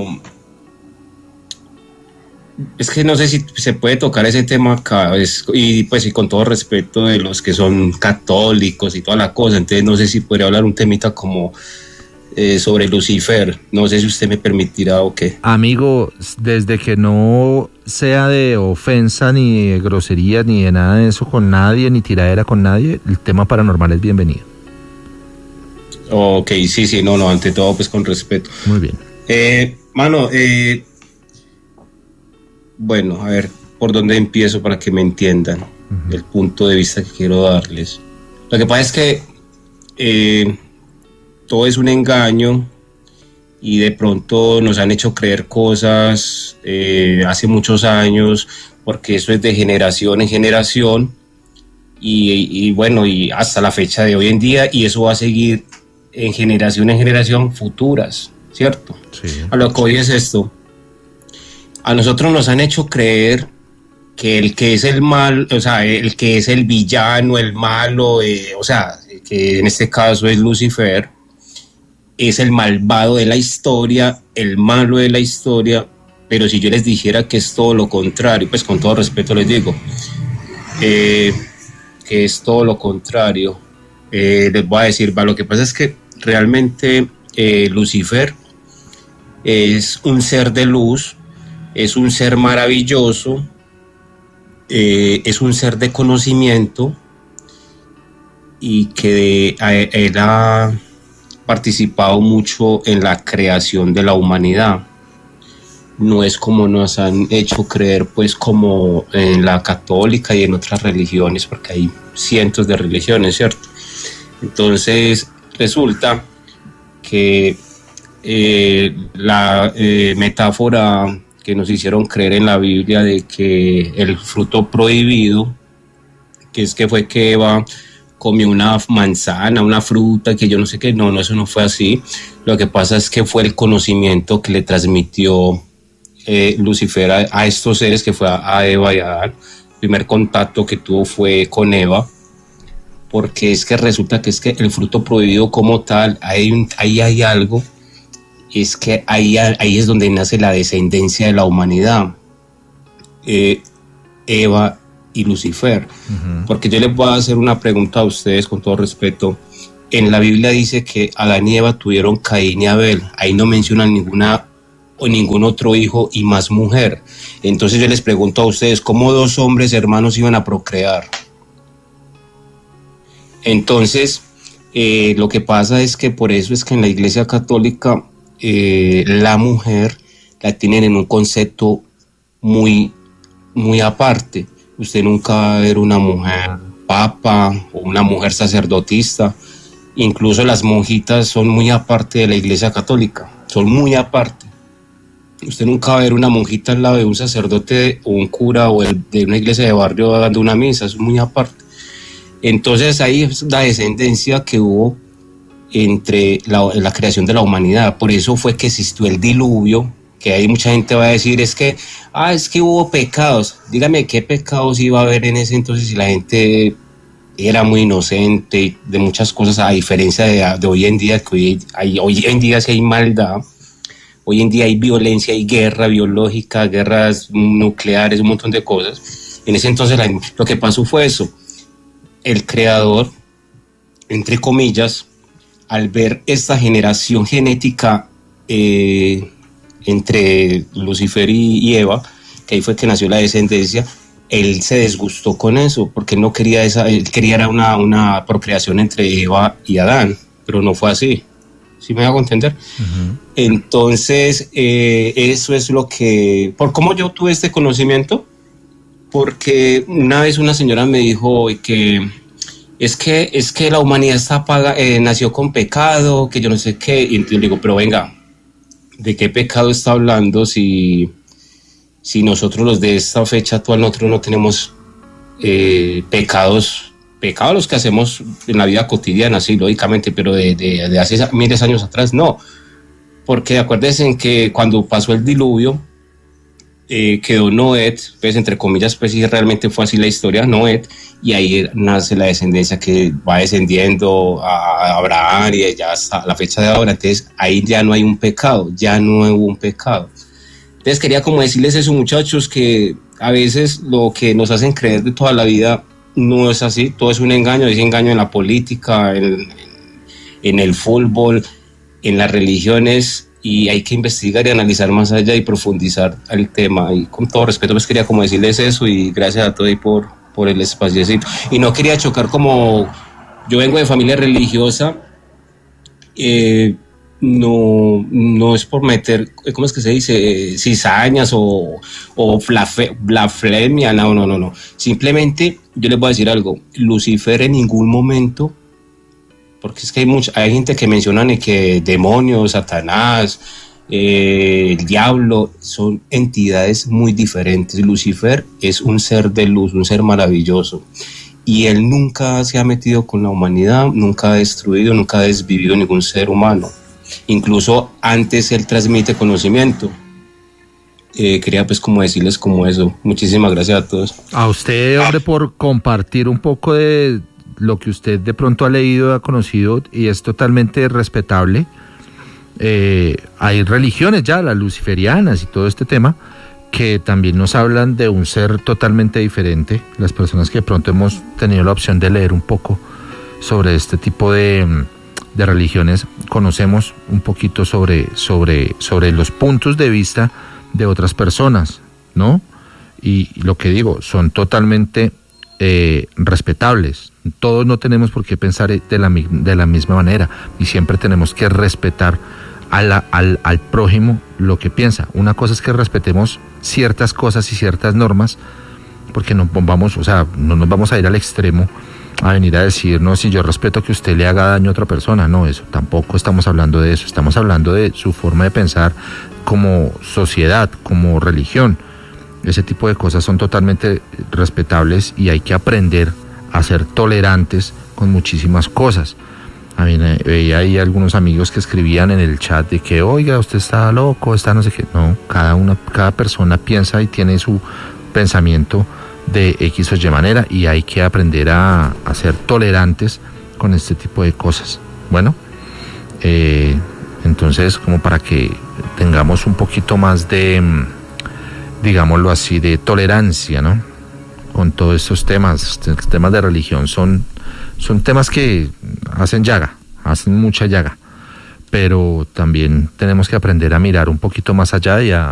Es que no sé si se puede tocar ese tema acá, es, y pues y con todo respeto de los que son católicos y toda la cosa, entonces no sé si podría hablar un temita como eh, sobre Lucifer, no sé si usted me permitirá o qué. Amigo, desde que no sea de ofensa, ni de grosería, ni de nada de eso con nadie, ni tiradera con nadie, el tema paranormal es bienvenido. Ok, sí, sí, no, no, ante todo pues con respeto. Muy bien. Eh, mano, eh... Bueno, a ver, ¿por dónde empiezo para que me entiendan uh-huh. el punto de vista que quiero darles? Lo que pasa es que eh, todo es un engaño y de pronto nos han hecho creer cosas eh, hace muchos años, porque eso es de generación en generación y, y bueno, y hasta la fecha de hoy en día, y eso va a seguir en generación en generación futuras, ¿cierto? Sí. A lo que hoy es esto. A nosotros nos han hecho creer que el que es el mal, o sea, el que es el villano, el malo, eh, o sea, que en este caso es Lucifer, es el malvado de la historia, el malo de la historia, pero si yo les dijera que es todo lo contrario, pues con todo respeto les digo, eh, que es todo lo contrario, eh, les voy a decir, va, lo que pasa es que realmente eh, Lucifer es un ser de luz, es un ser maravilloso, eh, es un ser de conocimiento y que de, a, él ha participado mucho en la creación de la humanidad. No es como nos han hecho creer, pues, como en la católica y en otras religiones, porque hay cientos de religiones, ¿cierto? Entonces, resulta que eh, la eh, metáfora que nos hicieron creer en la Biblia de que el fruto prohibido, que es que fue que Eva comió una manzana, una fruta, que yo no sé qué, no, no, eso no fue así. Lo que pasa es que fue el conocimiento que le transmitió eh, Lucifer a, a estos seres, que fue a, a Eva y a Adán. El primer contacto que tuvo fue con Eva, porque es que resulta que es que el fruto prohibido como tal, ahí hay, ahí hay algo, es que ahí, ahí es donde nace la descendencia de la humanidad, eh, Eva y Lucifer. Uh-huh. Porque yo les voy a hacer una pregunta a ustedes con todo respeto. En la Biblia dice que Adán y Eva tuvieron Caín y Abel, ahí no mencionan ninguna o ningún otro hijo y más mujer. Entonces yo les pregunto a ustedes, ¿cómo dos hombres hermanos iban a procrear? Entonces eh, lo que pasa es que por eso es que en la Iglesia Católica Eh, la mujer la tienen en un concepto muy, muy aparte. usted nunca va a ver una mujer papa o una mujer sacerdotista. Incluso las monjitas son muy aparte de la Iglesia Católica, son muy aparte. Usted nunca va a ver una monjita al lado de un sacerdote o un cura o el, de una iglesia de barrio dando una misa, es muy aparte. Entonces ahí es la descendencia que hubo entre la, la creación de la humanidad. Por eso fue que existió el diluvio, que ahí mucha gente va a decir es que, ah, es que hubo pecados. Dígame qué pecados iba a haber en ese entonces si la gente era muy inocente de muchas cosas, a diferencia de, de hoy en día, que hoy, hay, hoy en día sí hay maldad, hoy en día hay violencia, hay guerra biológica, guerras nucleares, un montón de cosas. En ese entonces la, lo que pasó fue eso, el creador, entre comillas, al ver esta generación genética eh, entre Lucifer y, y Eva, que ahí fue que nació la descendencia, él se desgustó con eso, porque no quería esa, él quería era una, una procreación entre Eva y Adán, pero no fue así. ¿Sí me hago entender? Uh-huh. Entonces, eh, eso es lo que... ¿Por cómo yo tuve este conocimiento? Porque una vez una señora me dijo que es que, es que la humanidad está paga, eh, nació con pecado, que yo no sé qué, y entonces yo digo, pero venga, ¿de qué pecado está hablando si... si nosotros los de esta fecha actual nosotros no tenemos eh, pecados, pecados los que hacemos en la vida cotidiana, sí, lógicamente, pero de, de, de hace miles de años atrás no, porque acuérdense en que cuando pasó el diluvio eh, quedó Noé, pues entre comillas, pues sí, realmente fue así la historia, Noé, y ahí nace la descendencia que va descendiendo a Abraham y ya hasta la fecha de ahora. Entonces ahí ya no hay un pecado, ya no hubo un pecado. Entonces quería como decirles eso, muchachos, que a veces lo que nos hacen creer de toda la vida no es así, todo es un engaño, es engaño en la política, en, en el fútbol, en las religiones, y hay que investigar y analizar más allá y profundizar el tema. Y con todo respeto pues quería como decirles eso, y gracias a todos por, por el espaciocito. Y no quería chocar, como yo vengo de familia religiosa, eh, No, no es por meter, ¿cómo es que se dice? Cizañas o, o blafe, blasfemia, no, no, no, no. Simplemente yo les voy a decir algo. Lucifer en ningún momento, porque es que hay mucha, hay gente que mencionan que demonios, Satanás, eh, el diablo, son entidades muy diferentes. Lucifer es un ser de luz, un ser maravilloso. Y él nunca se ha metido con la humanidad, nunca ha destruido, nunca ha desvivido ningún ser humano. Incluso antes él transmite conocimiento. Eh, quería pues como decirles como eso. Muchísimas gracias a todos. A usted, hombre, por compartir un poco de lo que usted de pronto ha leído, ha conocido, y es totalmente respetable. Eh, hay religiones ya, las luciferianas y todo este tema, que también nos hablan de un ser totalmente diferente. Las personas que de pronto hemos tenido la opción de leer un poco sobre este tipo de... de religiones, conocemos un poquito sobre, sobre, sobre los puntos de vista de otras personas, ¿no? Y lo que digo, son totalmente eh, respetables. Todos no tenemos por qué pensar de la, de la misma manera, y siempre tenemos que respetar a la, al, al prójimo lo que piensa. Una cosa es que respetemos ciertas cosas y ciertas normas, porque no vamos, o sea, no nos vamos a ir al extremo a venir a decir, no, si yo respeto que usted le haga daño a otra persona. No, eso tampoco estamos hablando de eso. Estamos hablando de su forma de pensar como sociedad, como religión. Ese tipo de cosas son totalmente respetables, y hay que aprender a ser tolerantes con muchísimas cosas. A mí veía ahí algunos amigos que escribían en el chat de que, oiga, usted está loco, está no sé qué. No, cada una, cada persona piensa y tiene su pensamiento de X o Y manera, y hay que aprender a, a ser tolerantes con este tipo de cosas. Bueno, eh, entonces, como para que tengamos un poquito más de, digámoslo así, de tolerancia, ¿no? Con todos estos temas, temas de religión, son, son temas que hacen llaga, hacen mucha llaga, pero también tenemos que aprender a mirar un poquito más allá y a